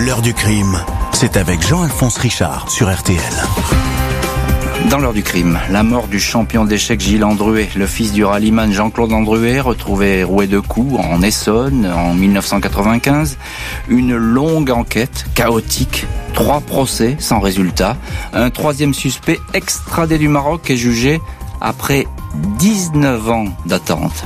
L'heure du crime, c'est avec Jean-Alphonse Richard sur RTL. Dans l'heure du crime, la mort du champion d'échecs Gilles Andruet, le fils du rallyman Jean-Claude Andruet, retrouvé roué de coups en Essonne en 1995. Une longue enquête chaotique, 3 procès sans résultat. Un 3e suspect extradé du Maroc est jugé après 19 ans d'attente.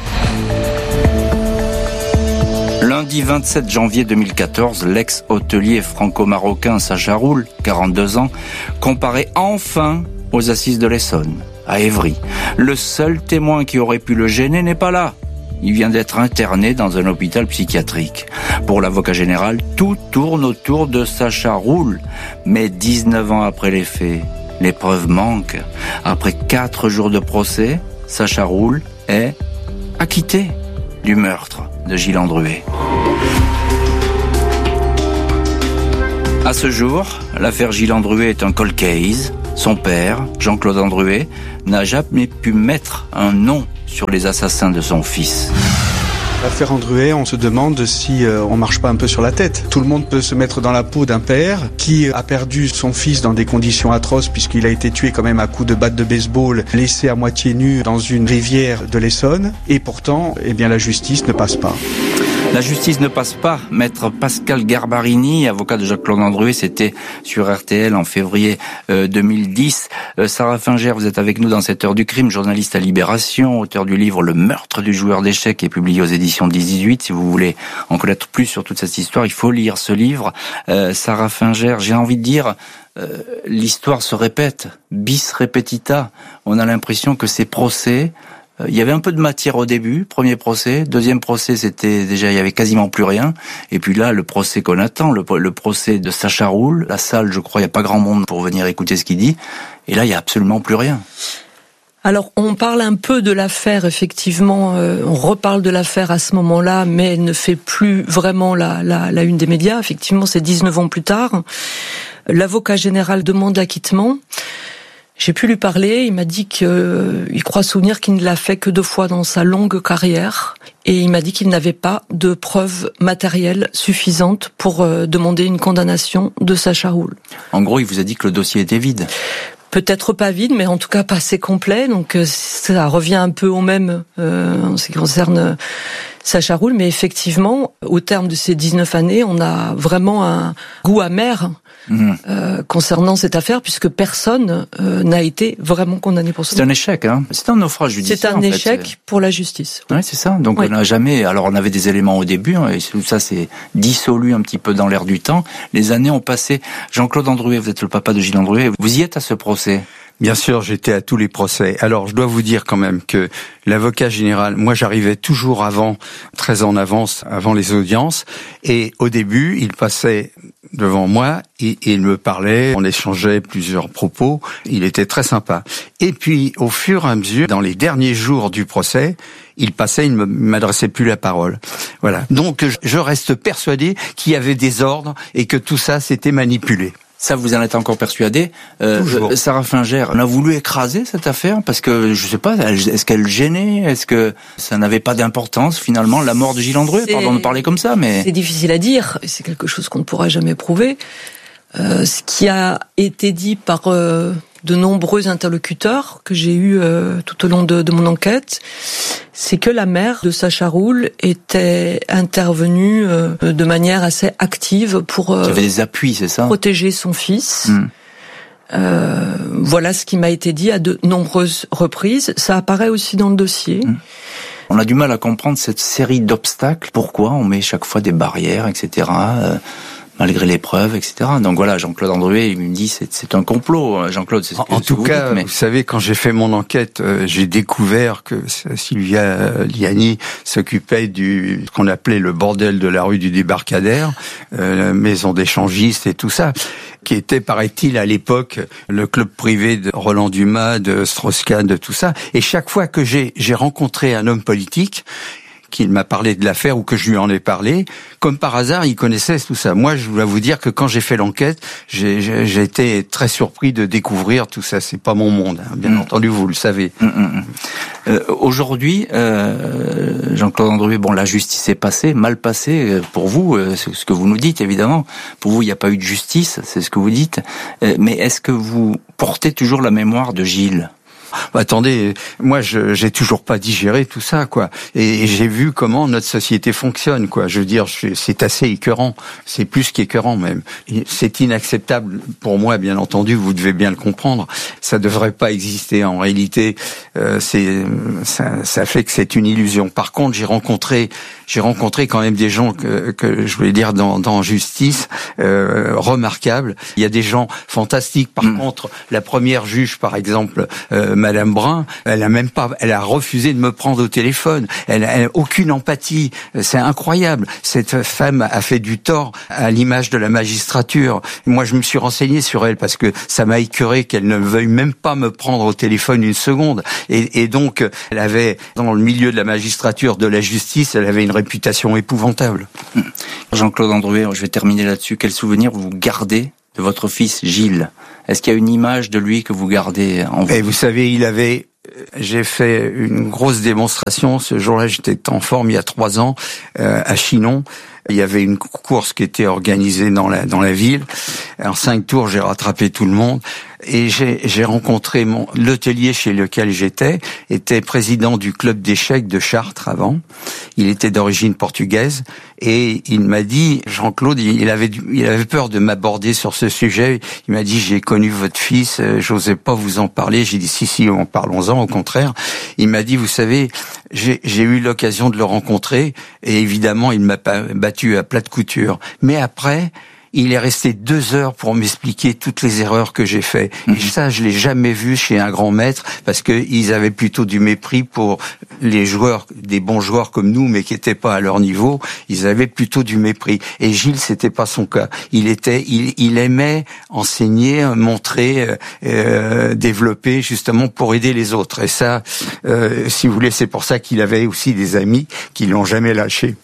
Lundi 27 janvier 2014, l'ex-hôtelier franco-marocain Sacha Roul, 42 ans, comparaît enfin aux assises de l'Essonne, à Évry. Le seul témoin qui aurait pu le gêner n'est pas là. Il vient d'être interné dans un hôpital psychiatrique. Pour l'avocat général, tout tourne autour de Sacha Roul. Mais 19 ans après les faits, les preuves manquent. Après 4 jours de procès, Sacha Roul est acquitté du meurtre de Gilles Andruet. À ce jour, l'affaire Gilles Andruet est un cold case. Son père, Jean-Claude Andruet, n'a jamais pu mettre un nom sur les assassins de son fils. L'affaire Andruet, on se demande si on marche pas un peu sur la tête. Tout le monde peut se mettre dans la peau d'un père qui a perdu son fils dans des conditions atroces puisqu'il a été tué quand même à coups de batte de baseball, laissé à moitié nu dans une rivière de l'Essonne. Et pourtant, la justice ne passe pas. La justice ne passe pas. Maître Pascal Garbarini, avocat de Jean-Claude Andruet, c'était sur RTL en février 2010. Sarah Finger, vous êtes avec nous dans cette heure du crime, journaliste à Libération, auteur du livre Le meurtre du joueur d'échecs, qui est publié aux éditions 10-18. Si vous voulez en connaître plus sur toute cette histoire, il faut lire ce livre. Sarah Finger, j'ai envie de dire, l'histoire se répète, bis repetita. On a l'impression que ces procès... Il y avait un peu de matière au début, premier procès. Deuxième procès, c'était déjà, il y avait quasiment plus rien. Et puis là, le procès qu'on attend, le procès de Sacha Roul. La salle, je crois, il n'y a pas grand monde pour venir écouter ce qu'il dit. Et là, il n'y a absolument plus rien. Alors, on parle un peu de l'affaire, effectivement, on reparle de l'affaire à ce moment-là, mais elle ne fait plus vraiment la une des médias. Effectivement, c'est 19 ans plus tard. L'avocat général demande l'acquittement. J'ai pu lui parler, il m'a dit qu'il croit souvenir qu'il ne l'a fait que 2 fois dans sa longue carrière, et il m'a dit qu'il n'avait pas de preuves matérielles suffisantes pour demander une condamnation de Sacha Roul. En gros, il vous a dit que le dossier était vide. Peut-être pas vide, mais en tout cas pas assez complet, donc ça revient un peu au même en ce qui concerne Sacha Roul, mais effectivement, au terme de ces 19 années, on a vraiment un goût amer concernant cette affaire, puisque personne n'a été vraiment condamné pour ça. C'est un échec, hein. C'est un naufrage judiciaire. C'est un échec pour la justice. Oui, c'est ça. Donc on n'a jamais... Alors on avait des éléments au début, et tout ça s'est dissolu un petit peu dans l'air du temps. Les années ont passé. Jean-Claude Andruet, vous êtes le papa de Gilles Andruet, vous y êtes à ce procès? Bien sûr, j'étais à tous les procès. Alors, je dois vous dire quand même que l'avocat général, moi j'arrivais toujours très en avance, avant les audiences, et au début, il passait devant moi, et il me parlait, on échangeait plusieurs propos, il était très sympa. Et puis, au fur et à mesure, dans les derniers jours du procès, il passait, il ne m'adressait plus la parole. Voilà. Donc, je reste persuadé qu'il y avait des ordres et que tout ça, c'était manipulé. Ça, vous en êtes encore persuadé. Sarah Finger, on a voulu écraser cette affaire parce que, je sais pas, est-ce qu'elle gênait? Est-ce que ça n'avait pas d'importance, finalement, la mort de Gilles Andruet? Pardon de parler comme ça, mais... C'est difficile à dire. C'est quelque chose qu'on ne pourra jamais prouver. Ce qui a été dit par de nombreux interlocuteurs que j'ai eus tout au long de mon enquête, c'est que la mère de Sacha Roul était intervenue de manière assez active pour il y avait des appuis, c'est ça, protéger son fils. Voilà ce qui m'a été dit à de nombreuses reprises. Ça apparaît aussi dans le dossier. On a du mal à comprendre cette série d'obstacles. Pourquoi on met chaque fois des barrières, etc., malgré les preuves, etc. Donc voilà, Jean-Claude Andruet, il me dit c'est un complot. Jean-Claude, c'est ce que en tout cas, dites, mais... vous savez, quand j'ai fait mon enquête, j'ai découvert que Sylvia Liani s'occupait ce qu'on appelait le bordel de la rue du Débarcadère, la maison d'échangistes et tout ça, qui était, paraît-il, à l'époque, le club privé de Roland Dumas, de Strauss-Kahn, de tout ça. Et chaque fois que j'ai rencontré un homme politique qu'il m'a parlé de l'affaire ou que je lui en ai parlé. Comme par hasard, il connaissait tout ça. Moi, je dois vous dire que quand j'ai fait l'enquête, j'ai été très surpris de découvrir tout ça. C'est pas mon monde, hein. Bien entendu, vous le savez. Aujourd'hui, Jean-Claude Andruet, bon, la justice est passée, mal passée pour vous, c'est ce que vous nous dites évidemment. Pour vous, il n'y a pas eu de justice, c'est ce que vous dites. Mais est-ce que vous portez toujours la mémoire de Gilles ? Attendez, moi j'ai toujours pas digéré tout ça, quoi. Et j'ai vu comment notre société fonctionne, quoi. Je veux dire, c'est assez écœurant. C'est plus qu'écœurant même. C'est inacceptable pour moi, bien entendu. Vous devez bien le comprendre. Ça devrait pas exister. En réalité, ça fait que c'est une illusion. Par contre, j'ai rencontré quand même des gens que je voulais dire dans justice remarquables. Il y a des gens fantastiques. Par contre, la première juge, par exemple, Madame Brun, elle a refusé de me prendre au téléphone. Elle a aucune empathie. C'est incroyable. Cette femme a fait du tort à l'image de la magistrature. Moi, je me suis renseigné sur elle parce que ça m'a écœuré qu'elle ne veuille même pas me prendre au téléphone une seconde. Et donc, elle avait, dans le milieu de la magistrature, de la justice, elle avait une réputation épouvantable. Jean-Claude Andruet, je vais terminer là-dessus. Quel souvenir vous gardez de votre fils Gilles ? Est-ce qu'il y a une image de lui que vous gardez en vous ? Et vous savez, j'ai fait une grosse démonstration. Ce jour-là, j'étais en forme il y a 3 ans, à Chinon. Il y avait une course qui était organisée dans la ville. En 5 tours, j'ai rattrapé tout le monde. Et j'ai rencontré l'hôtelier chez lequel j'étais, était président du club d'échecs de Chartres avant. Il était d'origine portugaise et il m'a dit, Jean-Claude, il avait peur de m'aborder sur ce sujet. Il m'a dit, j'ai connu votre fils, j'osais pas vous en parler. J'ai dit, si, parlons-en, au contraire. Il m'a dit, vous savez, j'ai eu l'occasion de le rencontrer et évidemment, il m'a pas battu à plate couture. Mais après, il est resté 2 heures pour m'expliquer toutes les erreurs que j'ai fait. Et ça, je l'ai jamais vu chez un grand maître, parce que ils avaient plutôt du mépris pour les joueurs, des bons joueurs comme nous, mais qui étaient pas à leur niveau. Ils avaient plutôt du mépris. Et Gilles, c'était pas son cas. Il aimait enseigner, montrer, développer, justement pour aider les autres. Et ça, si vous voulez, c'est pour ça qu'il avait aussi des amis qui l'ont jamais lâché.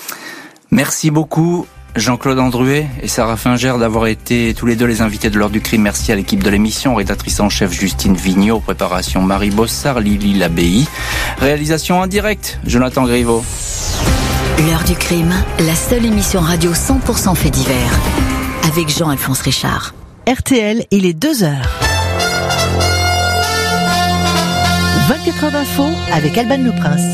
Merci beaucoup. Jean-Claude Andruet et Sarah Finger d'avoir été tous les deux les invités de l'heure du crime. Merci à l'équipe de l'émission, rédactrice en chef Justine Vignot, préparation Marie Bossard, Lily Labéi, réalisation en direct Jonathan Griveaux. L'heure du crime, la seule émission radio 100% fait divers, avec Jean-Alphonse Richard. RTL, il est 2h. 24 heures d'info avec Alban Le Prince.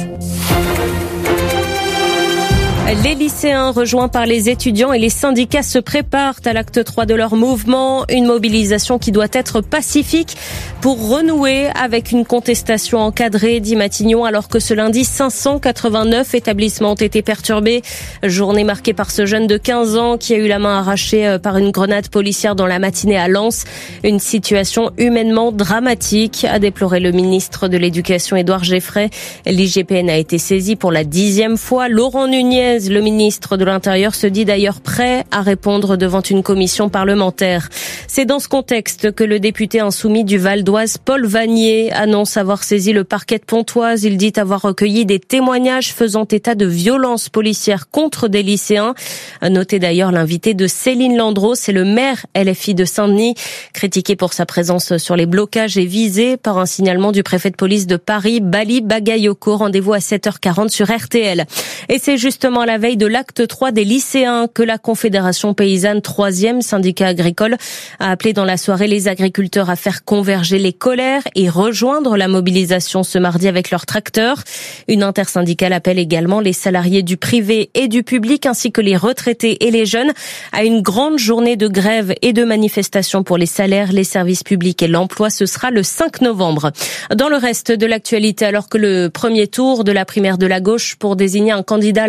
Les lycéens rejoints par les étudiants et les syndicats se préparent à l'acte 3 de leur mouvement, une mobilisation qui doit être pacifique pour renouer avec une contestation encadrée, dit Matignon, alors que ce lundi, 589 établissements ont été perturbés. Journée marquée par ce jeune de 15 ans qui a eu la main arrachée par une grenade policière dans la matinée à Lens. Une situation humainement dramatique, a déploré le ministre de l'Éducation Édouard Geffray. L'IGPN a été saisi pour la 10e fois. Laurent Nunez, le ministre de l'Intérieur, se dit d'ailleurs prêt à répondre devant une commission parlementaire. C'est dans ce contexte que le député insoumis du Val d'Oise, Paul Vanier, annonce avoir saisi le parquet de Pontoise. Il dit avoir recueilli des témoignages faisant état de violences policières contre des lycéens. Notez d'ailleurs l'invité de Céline Landreau, c'est le maire LFI de Saint-Denis, critiqué pour sa présence sur les blocages et visé par un signalement du préfet de police de Paris, Bali Bagayoko. Rendez-vous à 7h40 sur RTL. Et c'est justement la veille de l'acte 3 des lycéens que la Confédération paysanne, 3e syndicat agricole, a appelé dans la soirée les agriculteurs à faire converger les colères et rejoindre la mobilisation ce mardi avec leurs tracteurs. Une intersyndicale appelle également les salariés du privé et du public ainsi que les retraités et les jeunes à une grande journée de grève et de manifestation pour les salaires, les services publics et l'emploi. Ce sera le 5 novembre. Dans le reste de l'actualité, alors que le premier tour de la primaire de la gauche pour désigner un candidat à la présidence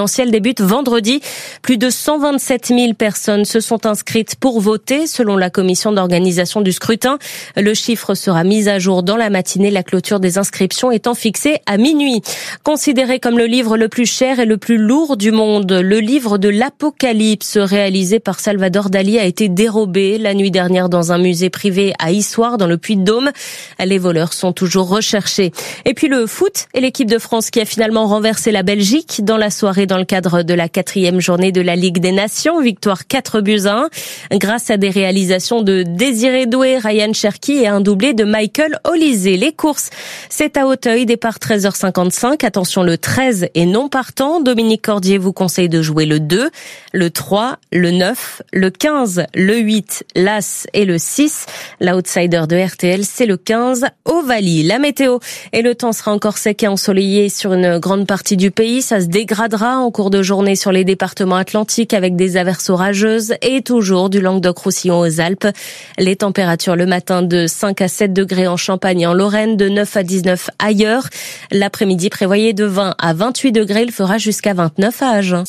présidentielle débute vendredi. Plus de 127 000 personnes se sont inscrites pour voter, selon la commission d'organisation du scrutin. Le chiffre sera mis à jour dans la matinée, la clôture des inscriptions étant fixée à minuit. Considéré comme le livre le plus cher et le plus lourd du monde, le livre de l'Apocalypse, réalisé par Salvador Dali, a été dérobé la nuit dernière dans un musée privé à Issoire, dans le Puy-de-Dôme. Les voleurs sont toujours recherchés. Et puis le foot et l'équipe de France qui a finalement renversé la Belgique dans la soirée dans le cadre de la 4e journée de la Ligue des Nations. Victoire 4-1 grâce à des réalisations de Désiré Doué, Ryan Cherki et un doublé de Michael Olysée. Les courses, c'est à Auteuil, départ 13h55. Attention, le 13 est non partant. Dominique Cordier vous conseille de jouer le 2, le 3, le 9, le 15, le 8, l'As et le 6. L'outsider de RTL, c'est le 15, Ovalie. La météo et le temps sera encore sec et ensoleillé sur une grande partie du pays. Ça se dégradera en cours de journée sur les départements atlantiques avec des averses orageuses et toujours du Languedoc-Roussillon aux Alpes. Les températures le matin de 5 à 7 degrés en Champagne et en Lorraine, de 9 à 19 ailleurs. L'après-midi prévoyé de 20 à 28 degrés, il fera jusqu'à 29 à Agen.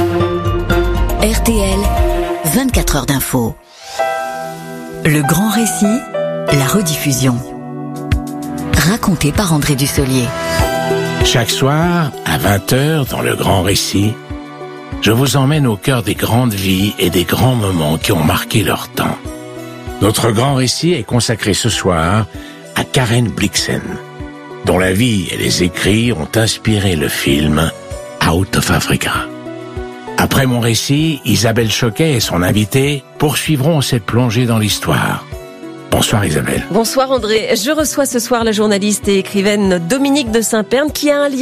RTL, 24 heures d'info. Le grand récit, la rediffusion. Raconté par André Dussolier. Chaque soir, à 20h, dans le grand récit, je vous emmène au cœur des grandes vies et des grands moments qui ont marqué leur temps. Notre grand récit est consacré ce soir à Karen Blixen, dont la vie et les écrits ont inspiré le film Out of Africa. Après mon récit, Isabelle Choquet et son invité poursuivront cette plongée dans l'histoire. Bonsoir Isabelle. Bonsoir André. Je reçois ce soir la journaliste et écrivaine Dominique de Saint-Pern qui a un lien